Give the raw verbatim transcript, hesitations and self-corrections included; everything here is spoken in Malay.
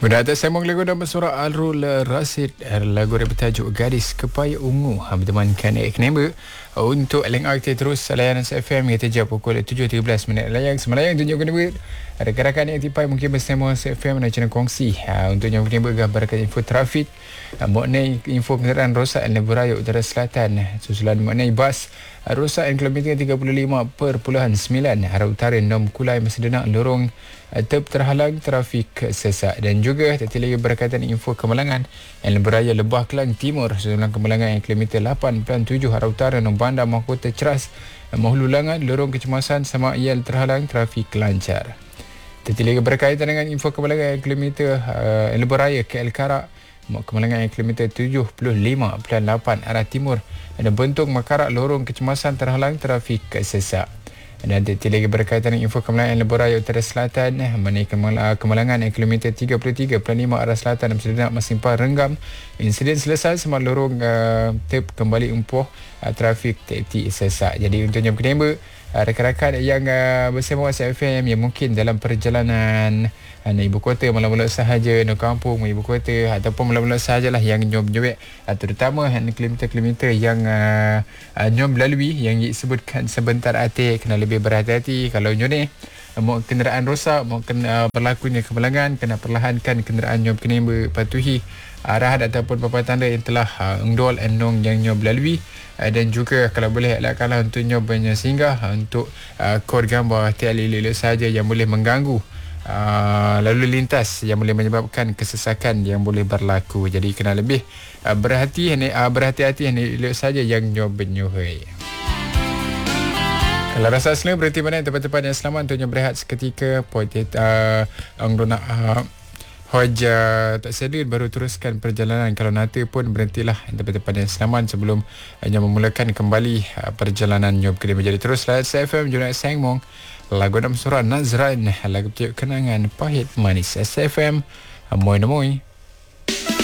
Udah atas sembang lagu dalam suara Alrul Rasid, lagu yang bertajuk Gadis Kepaya Ungu, bertemankan Ek Nember. Untuk Link R kita terus layanan S F M kita jam pukul tujuh tiga belas minit layang semalayang tunjuk kena ada rakan yang tipai mungkin bersama S F M nak channel kongsi ha, untuk yang kena gambarkan info trafik ha, mengenai info kenderaan rosak di Lebuh Utara Selatan susulan mengenai bas rosak di kilometer tiga puluh lima perpuluhan sembilan arah utara Nom Kulai masih denak lorong tep terhalang trafik sesak. Dan juga tadi lagi berkaitan info kemalangan yang Lebuh Raya Lebah Kelang Timur susulan kemalangan yang kilometer lapan puluh tujuh arah utara Nom Bandar Mahkota Ceras Mahulu Langat lorong kecemasan sama ial terhalang trafik lancar. Tadi lagi berkaitan dengan info kemalangan yang kilometer uh, Lebuh Raya K L Karak kemalangan yang kilometer tujuh puluh lima perpuluhan lapan arah timur ada bentuk Makarak lorong kecemasan terhalang trafik sesak. Dan tadi lagi berkaitan dengan info kemalangan Lebuh Raya Utara Selatan mengenai kemalangan yang kilometer tiga puluh tiga perpuluhan lima arah selatan dan Sedenak Masimpah Renggam. Insiden selesai semua lorong uh, tip kembali umpuh uh, trafik tepi sesak. Jadi untuk yang kedua uh, rakan-rakan yang uh, bersama S F M yang mungkin dalam perjalanan uh, nak ibu kota mula-mula sahaja nak kampung ibu kota ataupun mula-mula sahajalah yang nyom-nyobek uh, terutama uh, kilometer-kilometer yang uh, uh, nyom lalui yang disebutkan sebentar hati kena lebih berhati-hati kalau nyom ni mau kenderaan rosak mau kena uh, berlakunya kemalangan kena perlahankan kenderaan nyom kena berpatuhi arahan ataupun papan tanda yang telah uh, endol enong yang nyob lalui uh, dan juga kalau boleh elakkanlah untuk nyob banyak singgah uh, untuk uh, kod gambar tiada elok saja yang boleh mengganggu uh, lalu lintas yang boleh menyebabkan kesesakan yang boleh berlaku. Jadi kena lebih uh, berhati uh, berhati-hati yang elok saja yang nyob menyuhui. Kalau rasa asli berhenti mana tempat-tempat yang selamat untuk berehat seketika poin uh, orang nak uh, Hoja tak sedia baru teruskan perjalanan. Kalau nanti pun berhentilah tempat-tempat yang selamat sebelum hanya memulakan kembali perjalanan nyob kedai. Jadi teruslah S F M Junai Sengmong lagu dalam surah Nazran lagu kenangan pahit manis S F M Amoy namoy.